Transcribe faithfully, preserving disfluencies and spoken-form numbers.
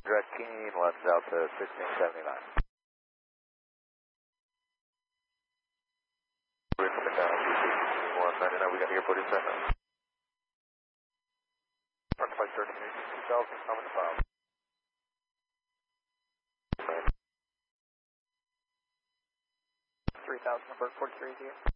Direct Keen, left south to sixteen seventy-nine. We're coming down to sixteen one ninety-nine, we got airport inside now. Front flight thirty two thousand, coming to five. three thousand, number forty-three here.